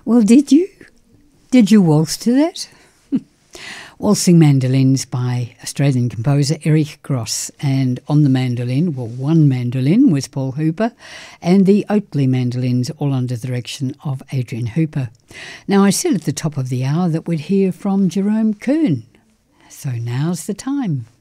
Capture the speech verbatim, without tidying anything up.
Well, did you? Did you waltz to that? Waltzing Mandolins by Australian composer Eric Gross, and on the mandolin, well, one mandolin was Paul Hooper, and the Oakley mandolins, all under the direction of Adrian Hooper. Now, I said at the top of the hour that we'd hear from Jerome Kern, so now's the time.